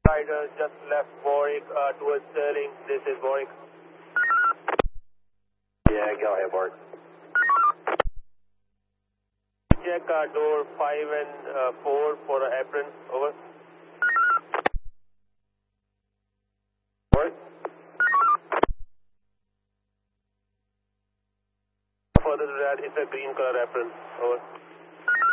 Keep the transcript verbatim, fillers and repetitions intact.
Rider just left Warwick uh, towards Sterling. This is Warwick. Yeah, go ahead, Warwick. Check uh, door five and uh, four for uh, apron. Over. Warwick. Further to that, it's a green color apron. Over.